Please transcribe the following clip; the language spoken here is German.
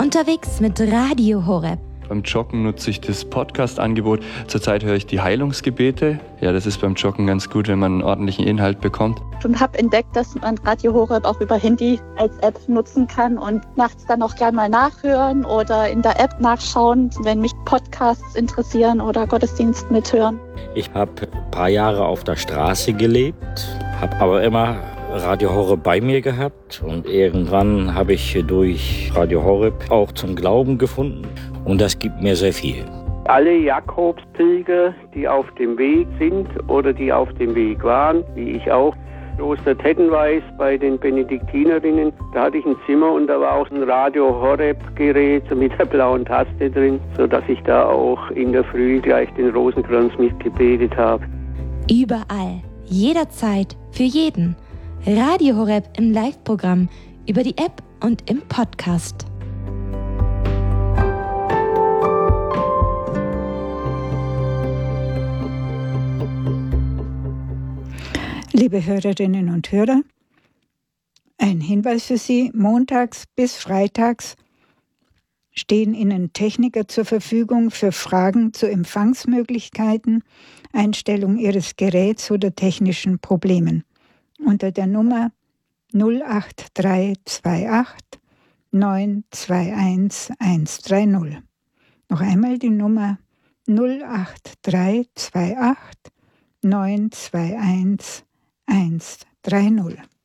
Unterwegs mit Radio Horeb. Beim Joggen nutze ich das Podcast-Angebot. Zurzeit höre ich die Heilungsgebete. Ja, das ist beim Joggen ganz gut, wenn man einen ordentlichen Inhalt bekommt. Und habe entdeckt, dass man Radio Horeb auch über Handy als App nutzen kann und nachts dann auch gerne mal nachhören oder in der App nachschauen, wenn mich Podcasts interessieren oder Gottesdienst mithören. Ich habe ein paar Jahre auf der Straße gelebt, habe aber immer Radio Horeb bei mir gehabt und irgendwann habe ich durch Radio Horeb auch zum Glauben gefunden und das gibt mir sehr viel. Alle Jakobspilger, die auf dem Weg sind oder die auf dem Weg waren, wie ich auch, Kloster Tettenweis bei den Benediktinerinnen, da hatte ich ein Zimmer und da war auch ein Radio Horeb-Gerät mit der blauen Taste drin, sodass ich da auch in der Früh gleich den Rosenkranz mitgebetet habe. Überall, jederzeit, für jeden. Radio Horeb im Live-Programm, über die App und im Podcast. Liebe Hörerinnen und Hörer, ein Hinweis für Sie: montags bis freitags stehen Ihnen Techniker zur Verfügung für Fragen zu Empfangsmöglichkeiten, Einstellung Ihres Geräts oder technischen Problemen. Unter der Nummer 08328 921 130. Noch einmal die Nummer 08328 921 130.